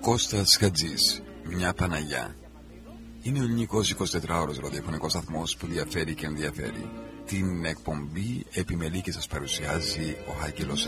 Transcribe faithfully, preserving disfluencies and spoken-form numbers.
Κώστας Χατζής, μια Παναγιά. Είναι ο ελληνικός εικοσιτετράωρος ραδιοφωνικός σταθμός που διαφέρει και ενδιαφέρει. Την εκπομπή επιμελεί και σας παρουσιάζει ο Άγγελος